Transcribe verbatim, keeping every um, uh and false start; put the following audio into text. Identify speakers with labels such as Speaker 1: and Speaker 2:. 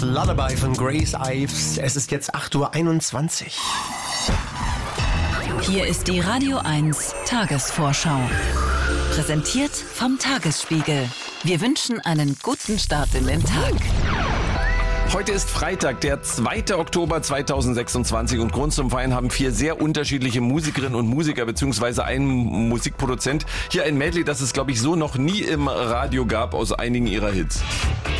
Speaker 1: Lullaby von Grace Ives. Es ist jetzt acht Uhr einundzwanzig.
Speaker 2: Hier ist die Radio eins Tagesvorschau. Präsentiert vom Tagesspiegel. Wir wünschen einen guten Start in den Tag.
Speaker 3: Heute ist Freitag, der zweite Oktober zweitausendsechsundzwanzig und Grund zum Feiern haben vier sehr unterschiedliche Musikerinnen und Musiker beziehungsweise ein Musikproduzent. Hier ein Medley, das es glaube ich so noch nie im Radio gab aus einigen ihrer Hits.